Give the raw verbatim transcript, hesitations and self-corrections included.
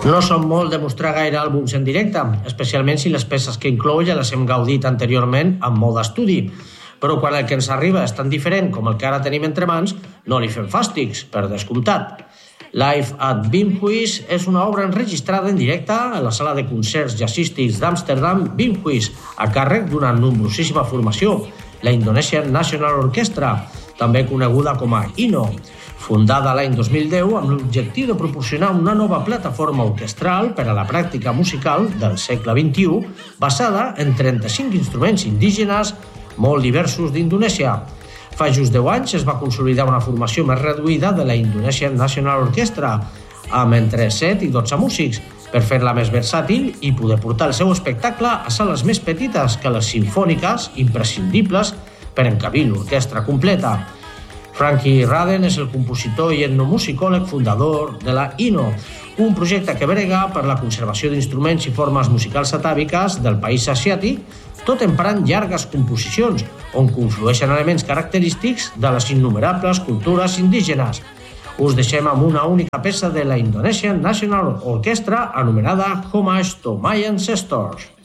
No som molt de mostrar gaire àlbums en directe, especialment si les peces que inclou ja les hem gaudit anteriorment en mode estudi. Però quan el que ens arriba és tan diferent com el que ara tenim entre mans, no li fem fàstics, per descomptat. Live at Bimhuis és una obra enregistrada en directe a la sala de concerts jazzístics d'Amsterdam Bimhuis, a càrrec d'una nombrosíssima formació, la Indonesian National Orchestra, també coneguda com a I N O, fundada l'any dos mil deu amb l'objectiu de proporcionar una nova plataforma orquestral per a la pràctica musical del segle vint-i-u basada en trenta-cinc instruments indígenes molt diversos d'Indonèsia. Fa just deu anys es va consolidar una formació més reduïda de la Indonesian National Orchestra, amb entre set i dotze músics, per fer-la més versàtil i poder portar el seu espectacle a sales més petites que les simfòniques, imprescindibles per encabir l'orquestra completa. Frankie Raden és el compositor i etnomusicòleg fundador de la I N O, un projecte que brega per la conservació d'instruments i formes musicals atàviques del país asiàtic, tot emprant llargues composicions, on conflueixen elements característics de les innumerables cultures indígenes. Us deixem amb una única peça de la Indonesian National Orchestra anomenada Homage to My Ancestors.